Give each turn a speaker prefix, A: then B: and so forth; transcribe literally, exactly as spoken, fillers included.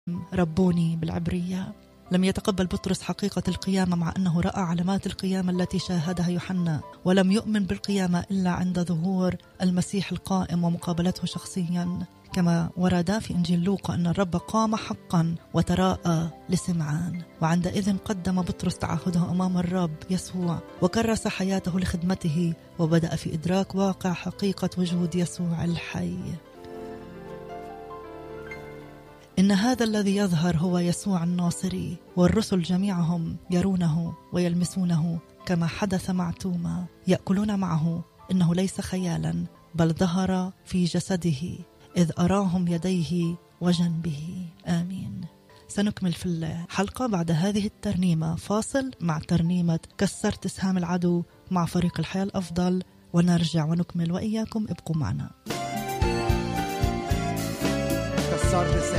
A: ربوني بالعبرية. لم يتقبل بطرس حقيقة القيامة مع أنه رأى علامات القيامة التي شاهدها يوحنا، ولم يؤمن بالقيامة إلا عند ظهور المسيح القائم ومقابلته شخصيا، كما ورد في إنجيل لوقا أن الرب قام حقا وتراءى لسمعان، وعندئذ قدم بطرس تعهده أمام الرب يسوع وكرس حياته لخدمته، وبدأ في إدراك واقع حقيقة وجود يسوع الحي. إن هذا الذي يظهر هو يسوع الناصري، والرسل جميعهم يرونه ويلمسونه كما حدث مع توما، يأكلون معه، إنه ليس خيالا بل ظهر في جسده إذ أراهم يديه وجنبه. آمين. سنكمل في الحلقة بعد هذه الترنيمة فاصل مع ترنيمة كسرت سهام العدو مع فريق الحياة الأفضل، ونرجع ونكمل وإياكم. ابقوا معنا.
B: كسرت